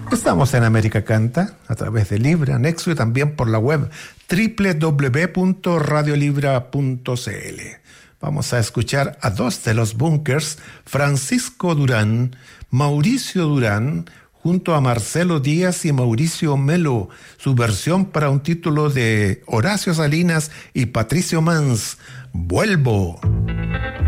Estamos en América Canta a través de Libre, Anexo y también por la web www.radiolibra.cl. Vamos a escuchar a dos de los Bunkers, Francisco Durán, Mauricio Durán, junto a Marcelo Díaz y Mauricio Melo, su versión para un título de Horacio Salinas y Patricio Mans, Vuelvo.